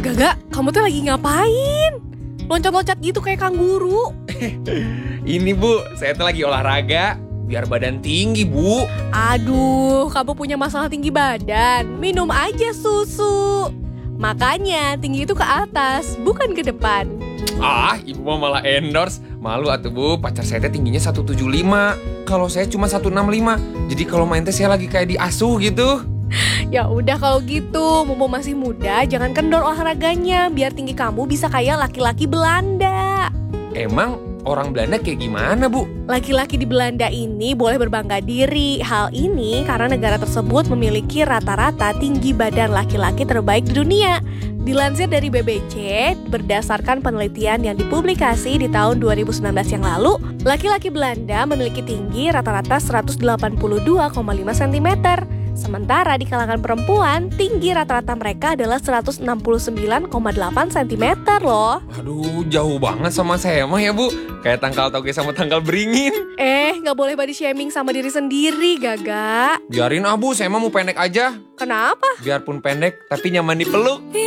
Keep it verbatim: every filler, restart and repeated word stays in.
Gaga, kamu tuh lagi ngapain? Loncat-loncat gitu kayak kanguru. Ini Bu, saya tuh lagi olahraga biar badan tinggi Bu. Aduh, kamu punya masalah tinggi badan. Minum aja susu. Makanya tinggi itu ke atas, bukan ke depan. Ah, Ibu mah malah endorse. Malu atuh Bu, pacar saya teh tingginya seratus tujuh puluh lima. Kalau saya cuma seratus enam puluh lima. Jadi kalau main teh saya lagi kayak diasuh gitu. Ya udah kalau gitu, mumpung masih muda, jangan kendor olahraganya biar tinggi kamu bisa kayak laki-laki Belanda. Emang orang Belanda kayak gimana Bu? Laki-laki di Belanda ini boleh berbangga diri. Hal ini karena negara tersebut memiliki rata-rata tinggi badan laki-laki terbaik di dunia. Dilansir dari B B C, berdasarkan penelitian yang dipublikasi di tahun dua ribu sembilan belas yang lalu, laki-laki Belanda memiliki tinggi rata-rata seratus delapan puluh dua koma lima sentimeter. Sementara di kalangan perempuan, tinggi rata-rata mereka adalah seratus enam puluh sembilan koma delapan sentimeter loh. Aduh, jauh banget sama saya mah ya Bu. Kayak tangkal toge sama tangkal beringin. Eh, nggak boleh body shaming sama diri sendiri, Gaga. Biarin ah Bu, saya mah mau pendek aja. Kenapa? Biarpun pendek, tapi nyaman dipeluk.